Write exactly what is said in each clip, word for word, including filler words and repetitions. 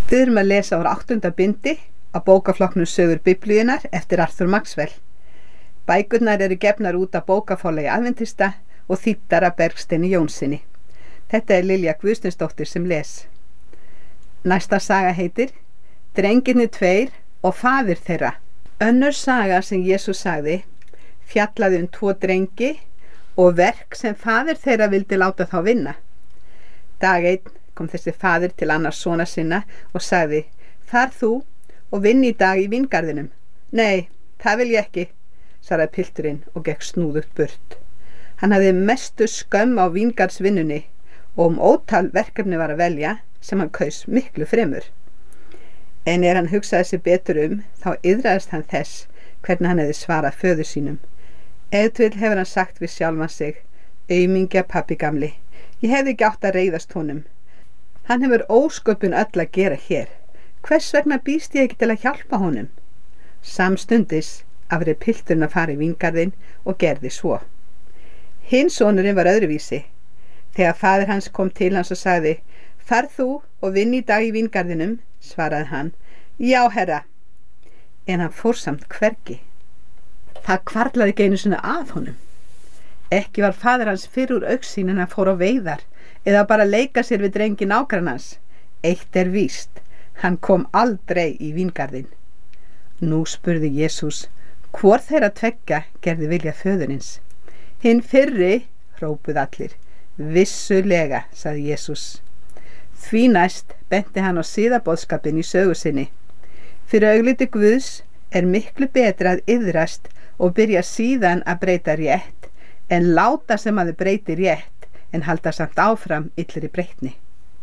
Við erum að lesa úr áttunda bindi á bókaflokknum Sögur Biblíunnar eftir Arthur Maxwell. Bækurnar eru gefnar út af bókaforlagi Adventista og þýddar af Bergsteini Jónsssyni. Þetta er Lilja Guðsteinsdóttir sem les. Næsta saga heitir Drengirnir tveir og faðir þeirra. Önnur saga sem Jesús sagði fjallaði um tvo drengi og verk sem faðir þeirra vildi láta þá vinna. Dag einn kom þessi faðir til annars sona sinna og sagði: Far þú og vinn í dag í víngarðinum. Nei, það vil ég ekki, svaraði pilturinn og gekk snúðugt burt. Hann hafði mestu skömm á víngarðsvinnunni og um ótal verkefni var að velja sem hann kaus miklu fremur. En er hann hugsaði sig betur um, þá iðraðist hann þess hvernig hann hefði svarað föður sínum. Ef til hefur hann sagt við sjálfan sig: Aumingja pabbi gamli, ég hefði ekki átt að reiðast honum. Hann hefur ósköpun öll að gera hér. Hvers vegna býst ég ekki til að hjálpa honum? Samstundis afrið pilturinn að fara í víngarðinn og gerði svo. Hinn sonurinn var öðruvísi. Þegar faðir hans kom til hans og sagði: Far þú og vinn í dag í víngarðinum, svaraði hann: Já, herra. En hann fór samt hvergi. Það hvarflaði ekki einu sinni að honum. Ekki var faðir hans fyrr úr augsýn en hann fór á veiðar eða bara leika sér við drengi nágrannans. Eitt er víst, hann kom aldrei í víngarðinn. Nú spurði Jesús hvor þeirra tveggja gerði vilja föðurins. Hinn fyrri, hrópuðu allir. Vissulega, sagði Jesús. Því næst benti hann á siðaboðskapinn í sögu sinni. Fyrir augliti Guðs er miklu betra að iðrast og byrja síðan að breyta rétt en láta sem að þau breyti rétt en halda samt áfram illri breytni.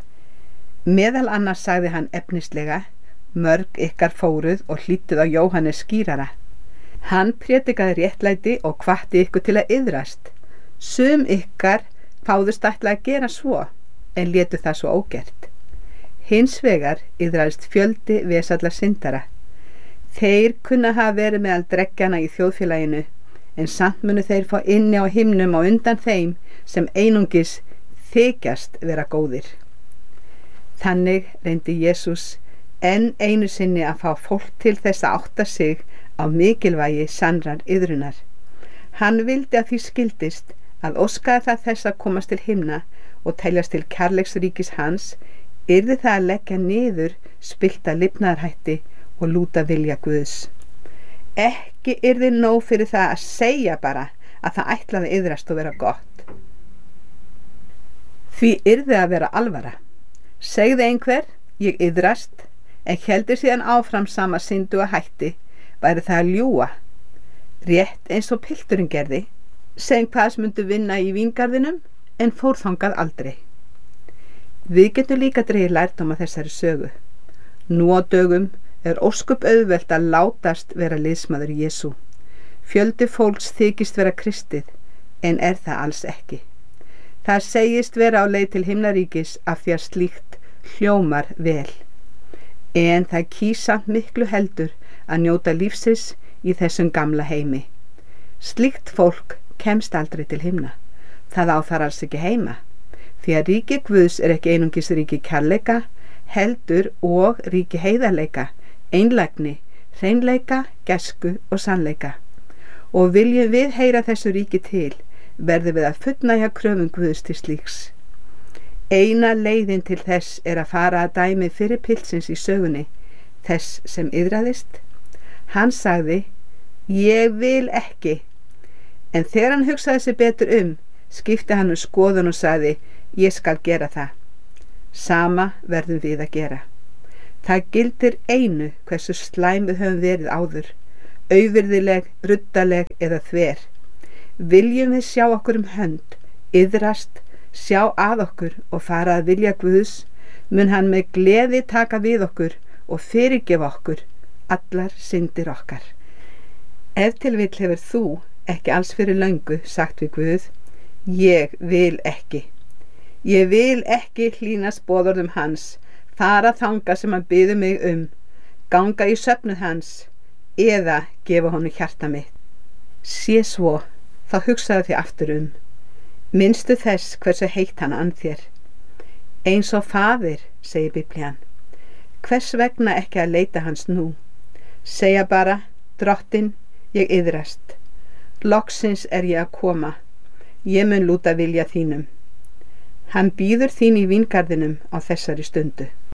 Meðal annars sagði hann efnislega: Mörg ykkar fóruð og hlýttuð á Jóhannes skírara. Hann prédikaði réttlæti og hvatti ykkur til að iðrast. Sum ykkar fáðust ætla að gera svo, en létu það svo ógert. Hins vegar iðraðist fjöldi vesalla syndara. Þeir kunna hafa verið meðal dreggjana í þjóðfélaginu, en samt munu þeir fá inni á himnum á undan þeim sem einungis þykjast vera góðir. Þannig reyndi Jesús enn einu sinni að fá fólk til þess að átta sig á mikilvægi sannrar iðrunar. Hann vildi að því skildist að óskaði það þess að komast til himna og teljast til kærleiksríkis hans, yrði það að leggja niður spillta lifnaðarhætti og lúta vilja Guðs. Ekki yrði nóg fyrir það að segja bara að það ætlaði iðrast og vera gott. Því yrði að vera alvara. Segði einhver: Ég iðrast, en heldur síðan áfram sama syndu að hætti, væri það að ljúga. Rétt eins og pilturinn gerði, sem hvað myndu vinna í víngarðinum en fór þangað aldrei. Við getum líka dregið lærdóm af þessari sögu. Nú á dögum er ósköp auðvelt að látast vera liðsmaður Jesú. Fjöldi fólks þykist vera kristið, en er það alls ekki. Það segist vera á leið til himnaríkis af því að slíkt hljómar vel. En það kýs samt miklu heldur að njóta lífsins í þessum gamla heimi. Slíkt fólk kemst aldrei til himna. Það á þar alls ekki heima. Því að ríki Guðs er ekki einungis ríki kærleika, heldur og ríki heiðarleika, einlægni, hreinleika, gæsku og sannleika. Og viljum við heyra þessu ríki til, verðum við að fullnægja kröfum Guðs til slíks. Eina leiðin til þess er að fara að dæmi fyrir piltsins í sögunni, þess sem iðraðist. Hann sagði: Ég vil ekki. En þegar hann hugsaði sig betur um, skipti hann um skoðun og sagði: Ég skal gera það. Sama verðum við að gera. Það gildir einu hversu slæm við höfum verið áður, auvirðileg, ruddaleg eða þver. Viljum við sjá okkur um hönd, iðrast, sjá að okkur og fara að vilja Guðs, mun hann með gleði taka við okkur og fyrirgefa okkur allar syndir okkar. Ef til vill hefur þú ekki alls fyrir löngu sagt við Guð: Ég vil ekki. Ég vil ekki hlýnast boðorðum hans, fara þanga sem hann biður mig um, ganga í söfnuð hans eða gefa honum hjarta mitt. Sé svo, þá hugsaðu þig aftur um. Minnstu þess hversu heitt hann ann þér. Eins og faðir, segir Biblían. Hvers vegna ekki að leita hans nú? Segja bara, Drottinn, ég iðrast. Loksins er ég að koma. Ég mun lúta vilja þínum. Hann bíður þín í víngarðinum á þessari stundu.